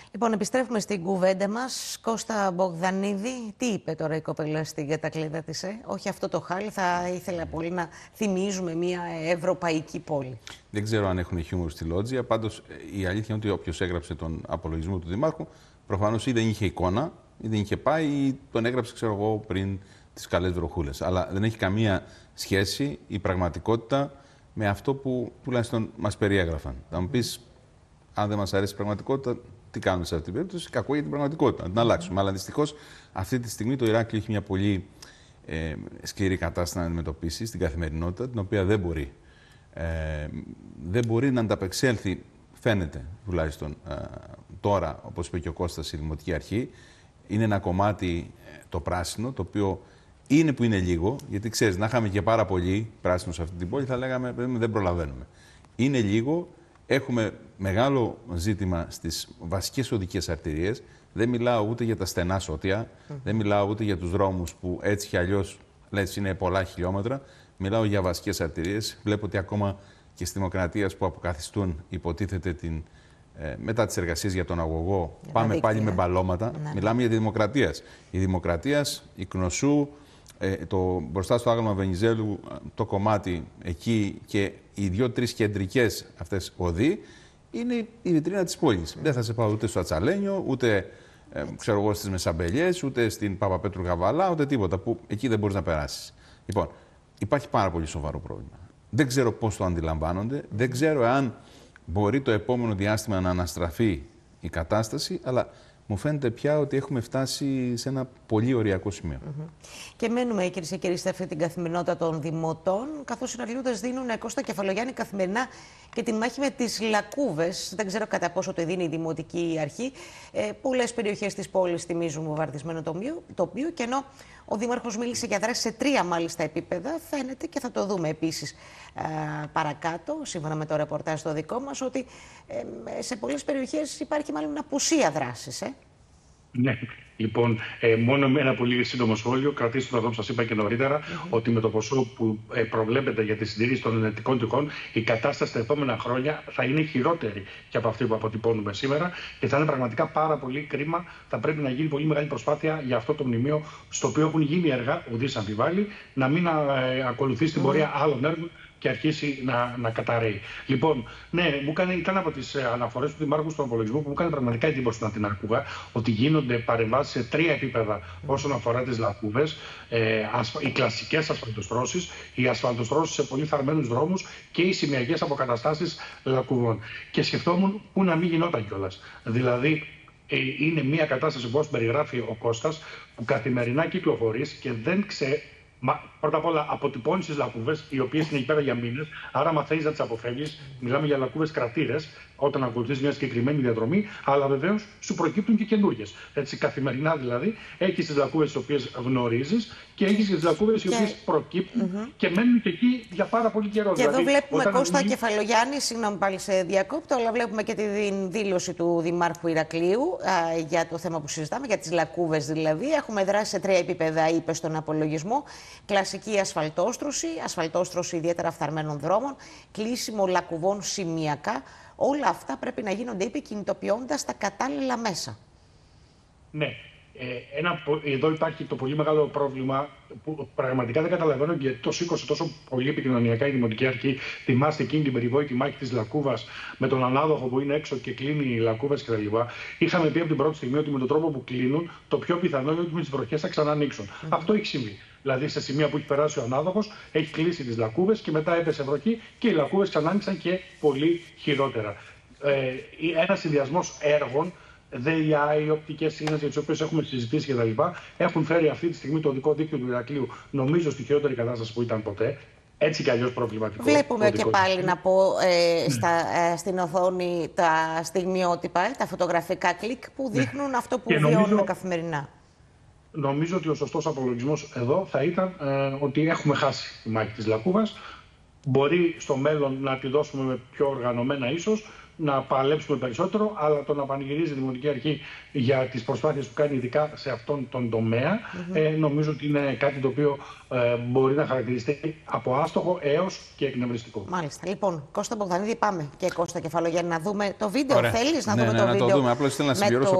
Λοιπόν, επιστρέφουμε στην κουβέντα μας. Κώστα Μπογδανίδη, τι είπε τώρα η κοπέλα στην κατακλείδα της, Όχι αυτό το χάλι, θα ήθελα πολύ να θυμίζουμε μια ευρωπαϊκή πόλη. Δεν ξέρω αν έχουν χιούμορ στη Λότζια, πάντως η αλήθεια είναι ότι όποιος έγραψε τον απολογισμό του Δημάρχου, προφανώς ή δεν είχε εικόνα, ή δεν είχε πάει, ή τον έγραψε, ξέρω εγώ, πριν τις καλές βροχούλες. Αλλά δεν έχει καμία σχέση η πραγματικότητα με αυτό που τουλάχιστον μας περιέγραφαν. Θα μου πεις, αν δεν μας αρέσει η πραγματικότητα, τι κάνουμε σε αυτή την περίπτωση? Κακό για την πραγματικότητα, να την αλλάξουμε. Αλλά δυστυχώς αυτή τη στιγμή το Ηράκλειο έχει μια πολύ σκληρή κατάσταση να αντιμετωπίσει στην καθημερινότητα, την οποία δεν μπορεί να ανταπεξέλθει, φαίνεται τουλάχιστον τώρα, όπως είπε και ο Κώστας, η Δημοτική Αρχή. Είναι ένα κομμάτι το πράσινο, το οποίο είναι που είναι λίγο, γιατί ξέρεις, να είχαμε και πάρα πολύ πράσινο σε αυτή την πόλη, θα λέγαμε δεν προλαβαίνουμε. Είναι λίγο. Έχουμε μεγάλο ζήτημα στις βασικές οδικές αρτηρίες. Δεν μιλάω ούτε για τα στενά σώτια, δεν μιλάω ούτε για τους δρόμους που έτσι κι αλλιώς είναι πολλά χιλιόμετρα. Μιλάω για βασικές αρτηρίες. Βλέπω ότι ακόμα και στη Δημοκρατία που αποκαθιστούν, υποτίθεται μετά τις εργασίες για τον αγωγό, πάμε πάλι με μπαλώματα. Ναι. Μιλάμε για τη Δημοκρατία. Η Δημοκρατία, η Κνωσού, μπροστά στο άγαλμα Βενιζέλου, το κομμάτι εκεί και οι δύο-τρεις κεντρικές αυτές οδοί είναι η βιτρίνα της πόλης. Δεν θα σε πάω ούτε στο Ατσαλένιο, ούτε ξέρω εγώ, στις Μεσαμπελιές, ούτε στην Παπαπέτρου Γαβαλά, ούτε τίποτα, που εκεί δεν μπορείς να περάσεις. Λοιπόν, υπάρχει πάρα πολύ σοβαρό πρόβλημα. Δεν ξέρω πώς το αντιλαμβάνονται, δεν ξέρω αν μπορεί το επόμενο διάστημα να αναστραφεί η κατάσταση, αλλά μου φαίνεται πια ότι έχουμε φτάσει σε ένα πολύ οριακό σημείο. Και μένουμε, κυρίες και κύριοι, σε αυτή την καθημερινότητα των δημοτών, καθώς οι συναλλιούδες δίνουν, Κώστα Κεφαλογιάννη, καθημερινά και τη μάχη με τις λακκούβες. Δεν ξέρω κατά πόσο το δίνει η Δημοτική Αρχή. Πολλές περιοχές της πόλης θυμίζουν βομβαρδισμένο τοπίο, και ενώ ο Δήμαρχος μίλησε για δράση σε 3 μάλιστα επίπεδα, φαίνεται, και θα το δούμε επίσης παρακάτω, σύμφωνα με το ρεπορτάζ το δικό μας, ότι σε πολλές περιοχές υπάρχει μάλλον απουσία δράσης. Ναι, λοιπόν, μόνο ένα πολύ σύντομο σχόλιο. Κρατήστε το εδώ που σας είπα και νωρίτερα, ότι με το ποσό που προβλέπεται για τη συντήρηση των ενετικών τυχών, η κατάσταση τα επόμενα χρόνια θα είναι χειρότερη και από αυτή που αποτυπώνουμε σήμερα και θα είναι πραγματικά πάρα πολύ κρίμα. Θα πρέπει να γίνει πολύ μεγάλη προσπάθεια για αυτό το μνημείο, στο οποίο έχουν γίνει έργα, ουδής αμφιβάλλει, να μην ακολουθεί την πορεία άλλων έργων και αρχίσει να καταρρέει. Λοιπόν, ναι, ήταν από τις αναφορές του Δημάρχου στον απολογισμό που μου έκανε πραγματικά εντύπωση να την ακούγα, ότι γίνονται παρεμβάσεις σε 3 επίπεδα όσον αφορά τις λακκούβες, οι κλασικές ασφαλτοστρώσεις, οι ασφαλτοστρώσεις σε πολύ θαρμένους δρόμους και οι σημειακές αποκαταστάσεις λακκούβων. Και σκεφτόμουν πού να μην γινόταν κιόλας. Δηλαδή, είναι μια κατάσταση που όπως περιγράφει ο Κώστας, που καθημερινά κυκλοφορείς και δεν ξέρει. Πρώτα απ' όλα, αποτυπώνεις τις λακκούβες, οι οποίες είναι εκεί πέρα για μήνες. Άρα, μαθαίνεις να τις αποφεύγεις. Μιλάμε για λακκούβες κρατήρες, όταν ακολουθείς μια συγκεκριμένη διαδρομή. Αλλά βεβαίως σου προκύπτουν και καινούργιες. Έτσι, καθημερινά δηλαδή, έχεις τις λακκούβες τις οποίες γνωρίζεις και έχεις τις λακκούβες οι οποίες προκύπτουν και μένουν και εκεί για πάρα πολύ καιρό. Και εδώ βλέπουμε, Κώστα Κεφαλογιάννη, συγγνώμη πάλι σε διακόπτω, αλλά βλέπουμε και τη δήλωση του Δημάρχου Ηρακλείου για το θέμα που συζητάμε, για τις λακκούβες δηλαδή. Έχουμε δράσει σε 3 επίπεδα, είπε στον απολογισμό. Κλασική ασφαλτόστρωση ιδιαίτερα φθαρμένων δρόμων, κλείσιμο λακκουβών σημειακά. Όλα αυτά πρέπει να γίνονται, είπε, κινητοποιώντας τα κατάλληλα μέσα. Ναι. Εδώ υπάρχει το πολύ μεγάλο πρόβλημα που πραγματικά δεν καταλαβαίνω γιατί το σήκωσε τόσο πολύ επικοινωνιακά η Δημοτική Αρχή. Θυμάστε εκείνη την περιβόητη μάχη της λακκούβας με τον ανάδοχο που είναι έξω και κλείνει οι λακκούβες κτλ. Είχαμε πει από την πρώτη στιγμή ότι με τον τρόπο που κλείνουν, το πιο πιθανό είναι ότι με τις βροχές θα ξανανοίξουν. Αυτό έχει συμβεί. Δηλαδή, σε σημεία που έχει περάσει ο ανάδοχος, έχει κλείσει τις λακκούβες και μετά έπεσε βροχή και οι λακκούβες ξανά άνοιξαν και πολύ χειρότερα. Ένας συνδυασμός έργων, ΔΕΙΑ, οπτικές ίνες για τις οποίες έχουμε συζητήσει κτλ. Έχουν φέρει αυτή τη στιγμή το οδικό δίκτυο του Ηρακλείου, νομίζω, στη χειρότερη κατάσταση που ήταν ποτέ. Έτσι κι αλλιώς προβληματικό. Βλέπουμε και πάλι, να πω, στην οθόνη τα στιγμιότυπα, τα φωτογραφικά κλικ που δείχνουν αυτό που βιώνουμε καθημερινά. Νομίζω ότι ο σωστός απολογισμός εδώ θα ήταν ότι έχουμε χάσει τη μάχη της λακκούβας. Μπορεί στο μέλλον να τη δώσουμε με πιο οργανωμένα ίσως. να παλέψουμε περισσότερο, αλλά το να πανηγυρίζει η Δημοτική Αρχή για τις προσπάθειες που κάνει, ειδικά σε αυτόν τον τομέα, νομίζω ότι είναι κάτι το οποίο μπορεί να χαρακτηριστεί από άστοχο έως και εκνευριστικό. Μάλιστα. Λοιπόν, Κώστα Μπογδανίδη, πάμε και Κώστα Κεφαλογιάννη να δούμε το βίντεο. Ωραία. Θέλεις να Ναι, δούμε ναι, το να βίντεο? το δούμε. Απλώς θέλω να συμπληρώσω